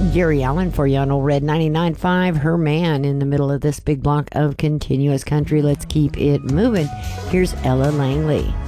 Gary Allen for you on Old Red 99.5. Her man in the middle of this big block of continuous country. Let's keep it moving. Here's Ella Langley.